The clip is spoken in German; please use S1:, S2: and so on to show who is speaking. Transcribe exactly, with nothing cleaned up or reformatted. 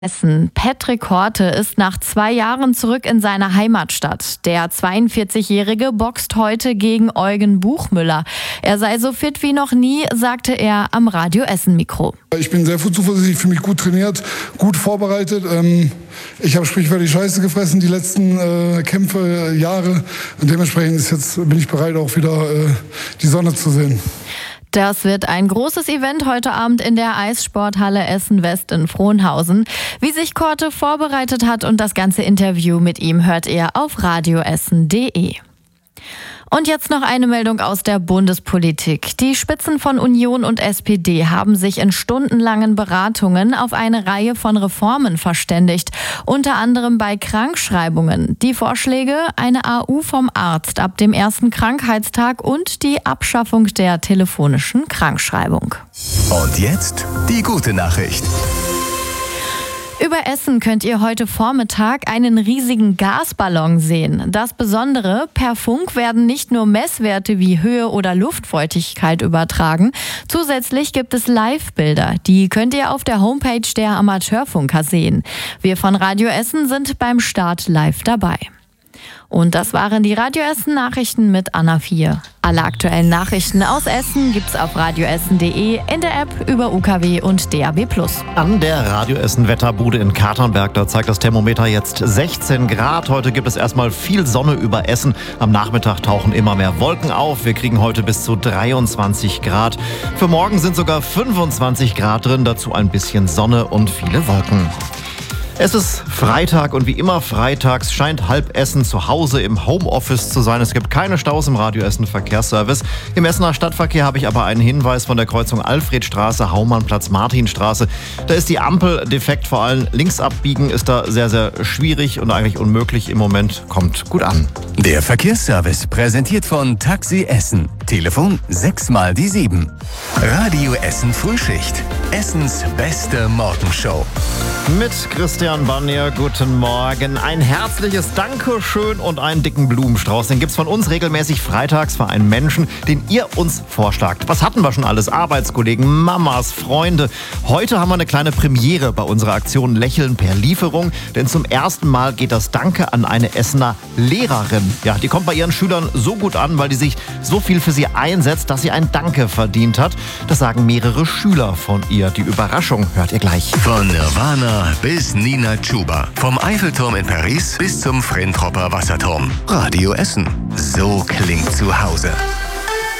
S1: Essen. Patrick Horte ist nach zwei Jahren zurück in seine Heimatstadt. Der zweiundvierzigjährige boxt heute gegen Eugen Buchmüller. Er sei so fit wie noch nie, sagte er am Radio Essen Mikro.
S2: Ich bin sehr zuversichtlich, fühle mich gut trainiert, gut vorbereitet. Ich habe sprichwörtlich Scheiße gefressen die letzten Kämpfe, Jahre. Und dementsprechend ist jetzt, bin ich bereit, auch wieder die Sonne zu sehen.
S1: Das wird ein großes Event heute Abend in der Eissporthalle Essen-West in Frohnhausen. Wie sich Horte vorbereitet hat und das ganze Interview mit ihm hört ihr auf radioessen punkt de. Und jetzt noch eine Meldung aus der Bundespolitik. Die Spitzen von Union und S P D haben sich in stundenlangen Beratungen auf eine Reihe von Reformen verständigt, unter anderem bei Krankschreibungen. Die Vorschläge: eine A U vom Arzt ab dem ersten Krankheitstag und die Abschaffung der telefonischen Krankschreibung.
S3: Und jetzt die gute Nachricht.
S1: Über Essen könnt ihr heute Vormittag einen riesigen Gasballon sehen. Das Besondere: per Funk werden nicht nur Messwerte wie Höhe oder Luftfeuchtigkeit übertragen. Zusätzlich gibt es Live-Bilder. Die könnt ihr auf der Homepage der Amateurfunker sehen. Wir von Radio Essen sind beim Start live dabei. Und das waren die Radio Essen Nachrichten mit Anna vier. Alle aktuellen Nachrichten aus Essen gibt's auf radioessen punkt de, in der App, über U K W und D A B plus.
S4: An der Radio Essen Wetterbude in Katernberg, da zeigt das Thermometer jetzt sechzehn Grad. Heute gibt es erstmal viel Sonne über Essen. Am Nachmittag tauchen immer mehr Wolken auf. Wir kriegen heute bis zu dreiundzwanzig Grad. Für morgen sind sogar fünfundzwanzig Grad drin, dazu ein bisschen Sonne und viele Wolken. Es ist Freitag und wie immer freitags scheint halb Essen zu Hause im Homeoffice zu sein. Es gibt keine Staus im Radio Essen Verkehrsservice. Im Essener Stadtverkehr habe ich aber einen Hinweis von der Kreuzung Alfredstraße, Haumannplatz, Martinstraße. Da ist die Ampel defekt, vor allem links abbiegen ist da sehr, sehr schwierig und eigentlich unmöglich im Moment. Kommt gut an.
S3: Der Verkehrsservice präsentiert von Taxi Essen. Telefon sechs mal die sieben. Radio Essen Frühschicht. Essens beste Morgenshow.
S4: Mit Christian Bannier, guten Morgen. Ein herzliches Dankeschön und einen dicken Blumenstrauß. Den gibt's von uns regelmäßig freitags für einen Menschen, den ihr uns vorschlagt. Was hatten wir schon alles? Arbeitskollegen, Mamas, Freunde. Heute haben wir eine kleine Premiere bei unserer Aktion Lächeln per Lieferung. Denn zum ersten Mal geht das Danke an eine Essener Lehrerin. Ja, die kommt bei ihren Schülern so gut an, weil die sich so viel für sie einsetzt, dass sie ein Danke verdient hat. Das sagen mehrere Schüler von ihr. Die Überraschung hört ihr gleich.
S3: Von Nirvana bis Nina Chuba. Vom Eiffelturm in Paris bis zum Frentropper Wasserturm. Radio Essen. So klingt zu Hause.